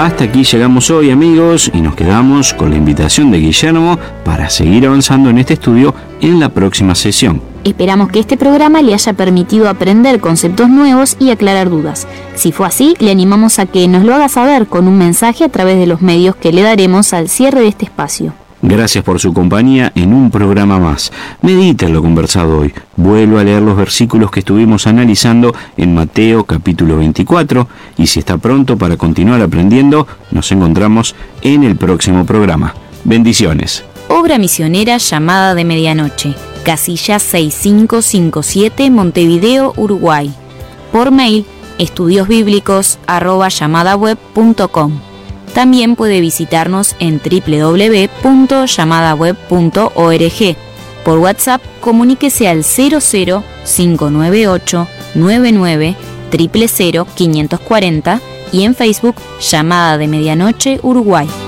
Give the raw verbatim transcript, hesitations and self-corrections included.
Hasta aquí llegamos hoy, amigos, y nos quedamos con la invitación de Guillermo para seguir avanzando en este estudio en la próxima sesión. Esperamos que este programa le haya permitido aprender conceptos nuevos y aclarar dudas. Si fue así, le animamos a que nos lo haga saber con un mensaje a través de los medios que le daremos al cierre de este espacio. Gracias por su compañía en un programa más. Medita en lo conversado hoy. Vuelva a leer los versículos que estuvimos analizando en Mateo capítulo veinticuatro y si está pronto para continuar aprendiendo, nos encontramos en el próximo programa. Bendiciones. Obra misionera Llamada de Medianoche, casilla seis cinco cinco siete, Montevideo, Uruguay. Por mail, estudiosbíblicos arroba llamadaweb punto com. También puede visitarnos en doble u doble u doble u punto llamadaweb punto org. Por WhatsApp, comuníquese al cero cero cinco nueve ocho nueve nueve cero cero cero cinco cuatro cero y en Facebook, Llamada de Medianoche Uruguay.